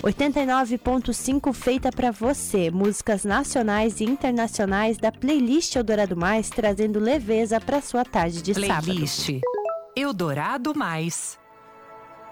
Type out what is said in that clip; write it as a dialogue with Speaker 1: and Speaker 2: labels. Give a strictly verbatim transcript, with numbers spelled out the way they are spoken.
Speaker 1: oitenta e nove ponto cinco feita pra você. Músicas nacionais e internacionais da playlist Eldorado Mais, trazendo leveza pra sua tarde de sábado.
Speaker 2: Playlist Eldorado Mais.